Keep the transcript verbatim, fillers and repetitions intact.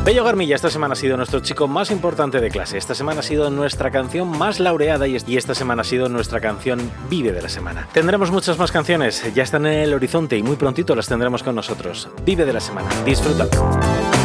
Bello Garmilla esta semana ha sido nuestro chico más importante de clase. Esta semana ha sido nuestra canción más laureada y esta semana ha sido nuestra canción Vive de la semana. Tendremos muchas más canciones, ya están en el horizonte y muy prontito las tendremos con nosotros. Vive de la semana. Disfrútalo.